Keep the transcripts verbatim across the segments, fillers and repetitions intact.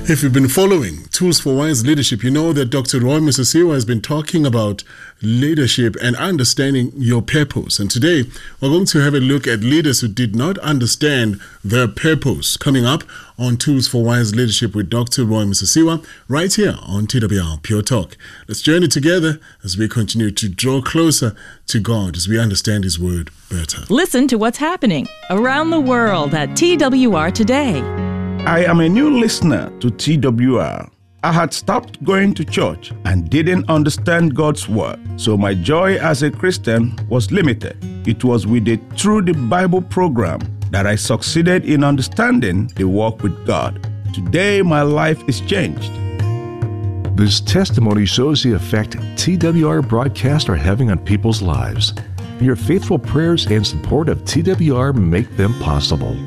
If you've been following Tools for Wise Leadership, you know that Doctor Roy Musasiwa has been talking about leadership and understanding your purpose. And today, we're going to have a look at leaders who did not understand their purpose. Coming up on Tools for Wise Leadership with Doctor Roy Musasiwa, right here on T W R Pure Talk. Let's journey together as we continue to draw closer to God as we understand His Word better. Listen to what's happening around the world at T W R Today. I am a new listener to T W R. I had stopped going to church and didn't understand God's word, so my joy as a Christian was limited. It was with a Through the Bible program that I succeeded in understanding the walk with God. Today, my life is changed. This testimony shows the effect T W R broadcasts are having on people's lives. Your faithful prayers and support of T W R make them possible.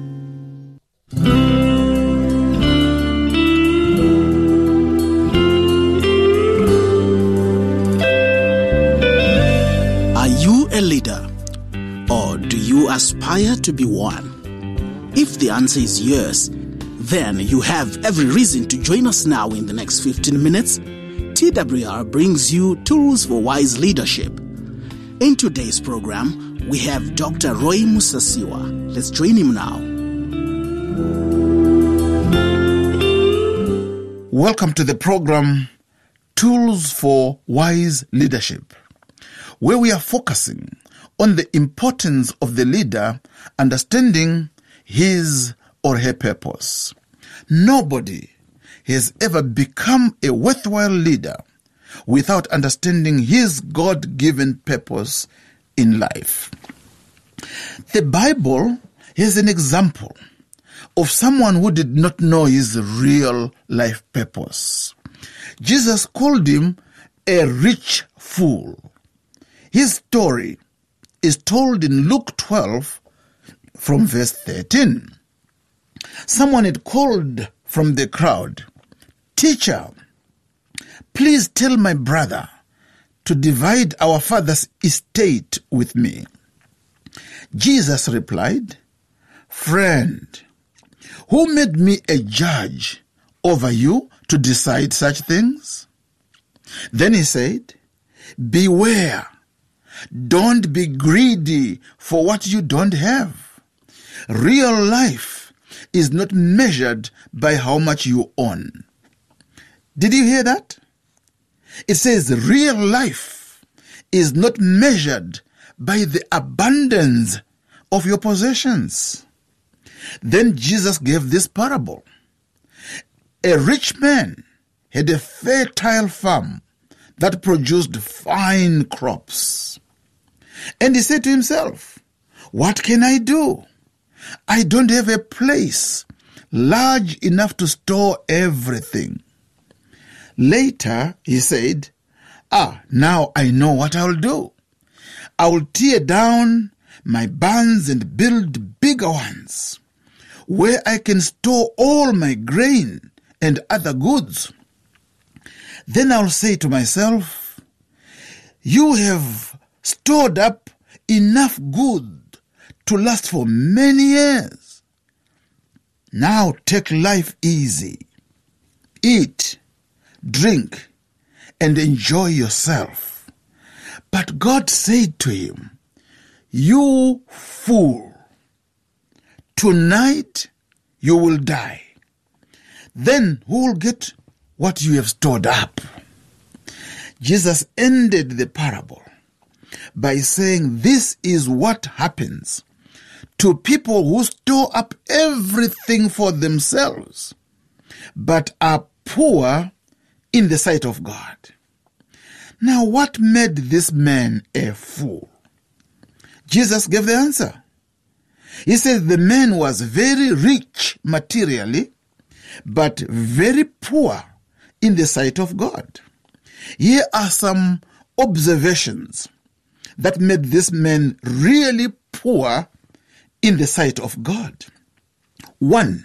A leader, or do you aspire to be one? If the answer is yes, then you have every reason to join us now in the next fifteen minutes. T W R brings you Tools for Wise Leadership. In today's program, we have Doctor Roy Musasiwa. Let's join him now. Welcome to the program Tools for Wise Leadership, where we are focusing on the importance of the leader understanding his or her purpose. Nobody has ever become a worthwhile leader without understanding his God-given purpose in life. The Bible is an example of someone who did not know his real life purpose. Jesus called him a rich fool. His story is told in Luke twelve from verse thirteen. Someone had called from the crowd, "Teacher, please tell my brother to divide our father's estate with me." Jesus replied, "Friend, who made me a judge over you to decide such things?" Then he said, "Beware. Don't be greedy for what you don't have. Real life is not measured by how much you own." Did you hear that? It says real life is not measured by the abundance of your possessions. Then Jesus gave this parable. A rich man had a fertile farm that produced fine crops. And he said to himself, "What can I do? I don't have a place large enough to store everything." Later, he said, "Ah, now I know what I'll do. I'll tear down my barns and build bigger ones, where I can store all my grain and other goods. Then I'll say to myself, you have stored up enough good to last for many years. Now take life easy. Eat, drink, and enjoy yourself." But God said to him, "You fool, tonight you will die. Then who will get what you have stored up?" Jesus ended the parable by saying this is what happens to people who store up everything for themselves, but are poor in the sight of God. Now, what made this man a fool? Jesus gave the answer. He said the man was very rich materially, but very poor in the sight of God. Here are some observations that made this man really poor in the sight of God. One,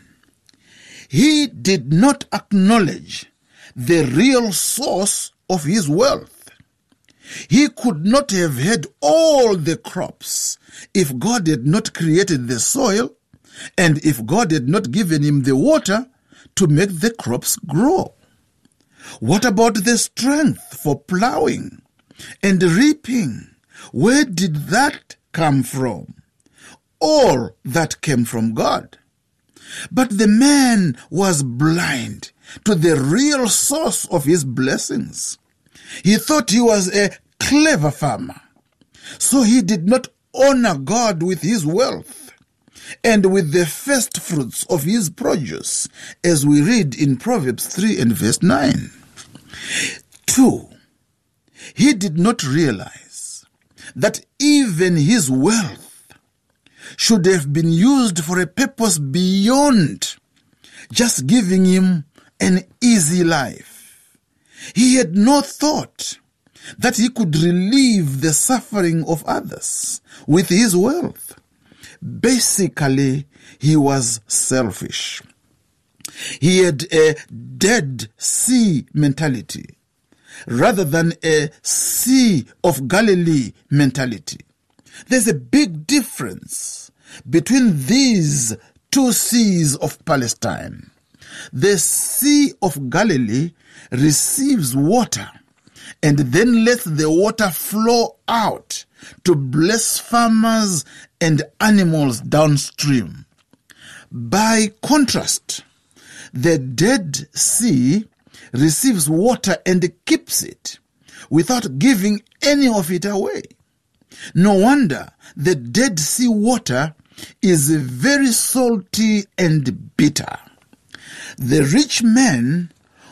he did not acknowledge the real source of his wealth. He could not have had all the crops if God had not created the soil and if God had not given him the water to make the crops grow? What about the strength for plowing and reaping? Where did that come from? All that came from God. But the man was blind to the real source of his blessings. He thought he was a clever farmer, so he did not honor God with his wealth and with the first fruits of his produce, as we read in Proverbs three and verse nine. Two, he did not realize that even his wealth should have been used for a purpose beyond just giving him an easy life. He had no thought that he could relieve the suffering of others with his wealth. Basically, he was selfish. He had a Dead Sea mentality rather than a Sea of Galilee mentality. There's a big difference between these two seas of Palestine. The Sea of Galilee receives water and then lets the water flow out to bless farmers and animals downstream. By contrast, the Dead Sea receives water and keeps it without giving any of it away. No wonder the Dead Sea water is very salty and bitter. The rich man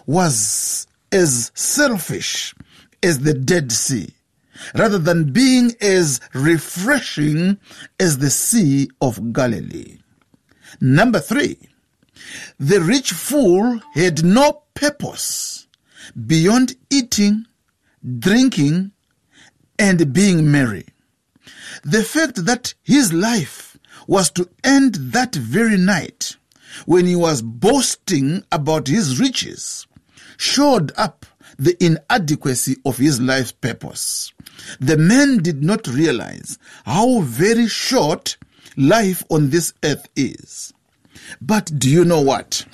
was as selfish as the Dead Sea, rather than being as refreshing as the Sea of Galilee. Number three, the rich fool had no purpose beyond eating, drinking, and being merry. The fact that his life was to end that very night when he was boasting about his riches showed up the inadequacy of his life's purpose. The man did not realize how very short life on this earth is. But do you know what?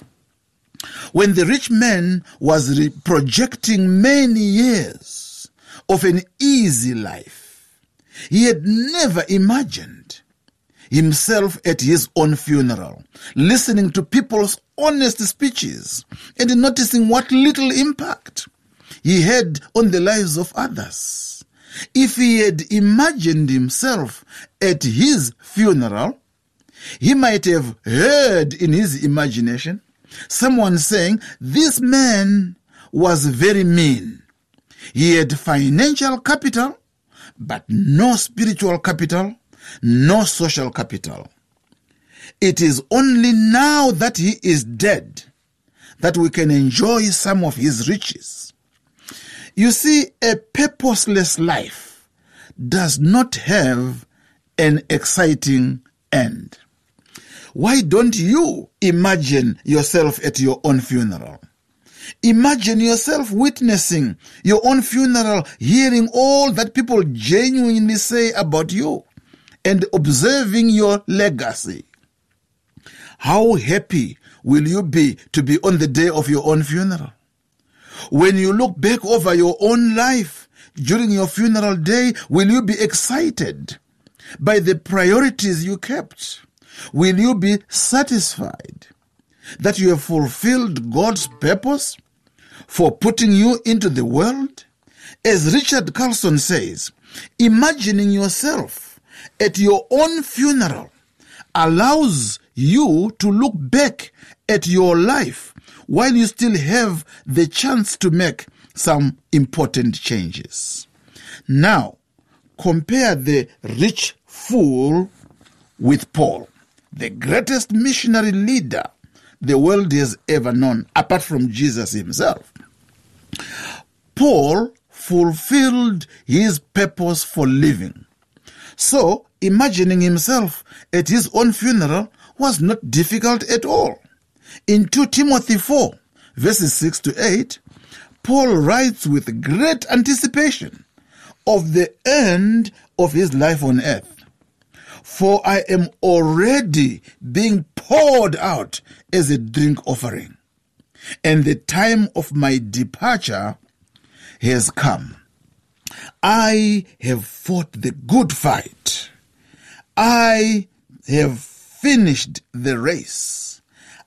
When the rich man was re- projecting many years of an easy life, he had never imagined himself at his own funeral, listening to people's honest speeches and noticing what little impact he had on the lives of others. If he had imagined himself at his funeral, he might have heard in his imagination someone saying, "This man was very mean. He had financial capital, but no spiritual capital, no social capital." It is only now that he is dead that we can enjoy some of his riches. You see, a purposeless life does not have an exciting end. Why don't you imagine yourself at your own funeral? Imagine yourself witnessing your own funeral, hearing all that people genuinely say about you, and observing your legacy. How happy will you be to be on the day of your own funeral? When you look back over your own life during your funeral day, will you be excited by the priorities you kept? Will you be satisfied that you have fulfilled God's purpose for putting you into the world? As Richard Carlson says, imagining yourself at your own funeral allows you to look back at your life while you still have the chance to make some important changes. Now, compare the rich fool with Paul, the greatest missionary leader the world has ever known, apart from Jesus himself. Paul fulfilled his purpose for living. So, imagining himself at his own funeral was not difficult at all. In Second Timothy four, verses six to eight, Paul writes with great anticipation of the end of his life on earth. "For I am already being poured out as a drink offering, and the time of my departure has come. I have fought the good fight. I have finished the race.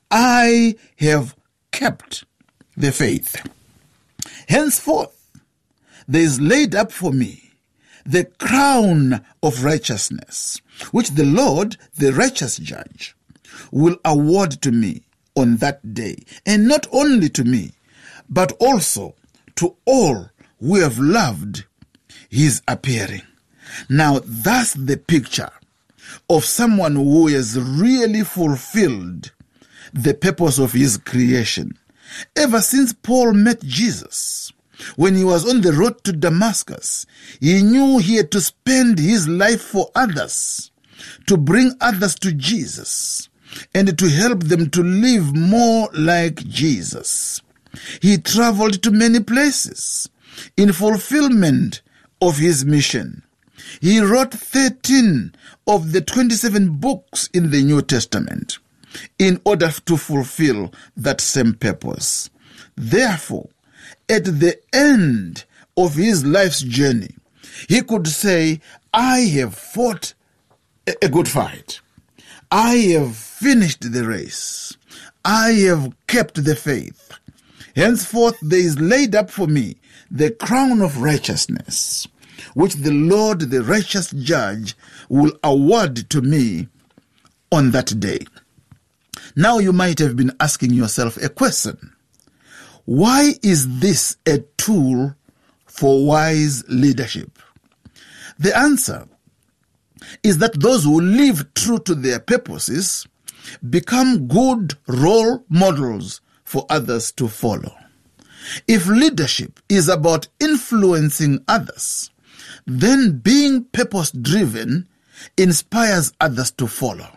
I have kept the faith. Henceforth, there is laid up for me the crown of righteousness, which the Lord, the righteous judge, will award to me on that day, and not only to me, but also to all who have loved his appearing. Now, that's the picture of someone who has really fulfilled the purpose of his creation. Ever since Paul met Jesus, when he was on the road to Damascus, he knew he had to spend his life for others, to bring others to Jesus, and to help them to live more like Jesus. He traveled to many places in fulfillment of his mission. He wrote thirteen of the twenty-seven books in the New Testament in order to fulfill that same purpose. Therefore, at the end of his life's journey, he could say, I have fought a good fight. I have finished the race. I have kept the faith. Henceforth there is laid up for me the crown of righteousness, which the Lord, the righteous judge, will award to me on that day. Now you might have been asking yourself a question. Why is this a tool for wise leadership? The answer is that those who live true to their purposes become good role models for others to follow. If leadership is about influencing others, then being purpose-driven inspires others to follow.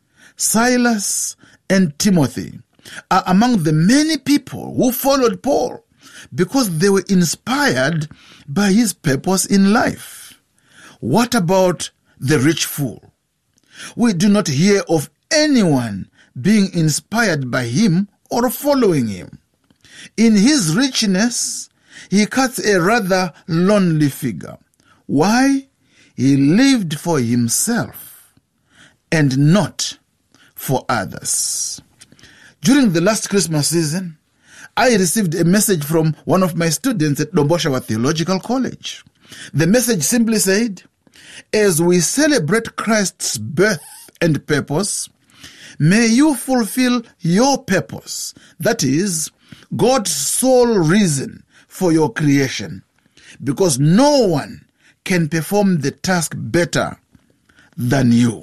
Silas and Timothy are among the many people who followed Paul because they were inspired by his purpose in life. What about the rich fool? We do not hear of anyone being inspired by him or following him. In his richness, he cuts a rather lonely figure. Why? He lived for himself and not for others. During the last Christmas season, I received a message from one of my students at Domboshawa Theological College. The message simply said, as we celebrate Christ's birth and purpose, may you fulfill your purpose, that is, God's sole reason for your creation, because no one can perform the task better than you.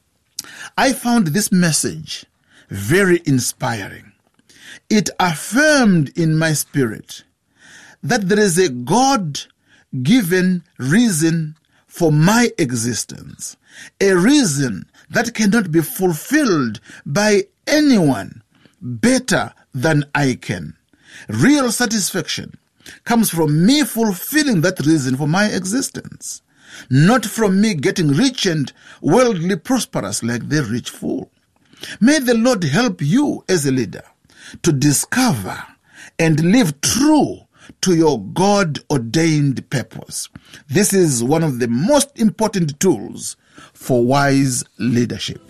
I found this message very inspiring. It affirmed in my spirit that there is a God-given reason for my existence, a reason that cannot be fulfilled by anyone better than I can. Real satisfaction comes from me fulfilling that reason for my existence, not from me getting rich and worldly prosperous like the rich fool. May the Lord help you as a leader to discover and live true to your God-ordained purpose. This is one of the most important tools for wise leadership.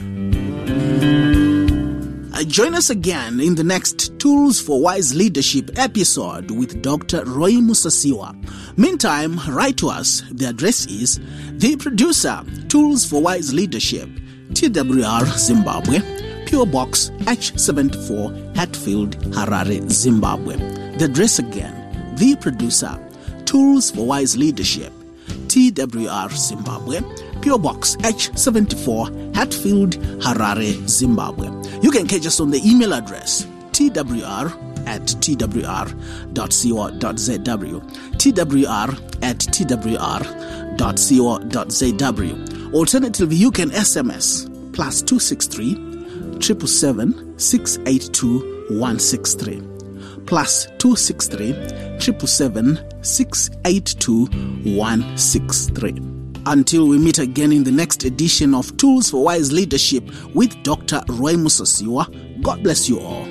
Uh, join us again in the next Tools for Wise Leadership episode with Doctor Roy Musasiwa. Meantime, write to us. The address is The Producer, Tools for Wise Leadership, T W R, Zimbabwe, P O Box H seventy-four, Hatfield, Harare, Zimbabwe. The address again, The Producer, Tools for Wise Leadership, T W R, Zimbabwe, P O Box H seventy-four, Hatfield, Harare, Zimbabwe. You can catch us on the email address twr at twr dot co dot zw, twr at twr dot co dot zw. Alternatively, you can S M S plus two six three, seven seven seven, six eight two, one six three. Plus two six three, seven seven seven, six eight two, one six three. Until we meet again in the next edition of Tools for Wise Leadership with Doctor Roy Musasiwa, God bless you all.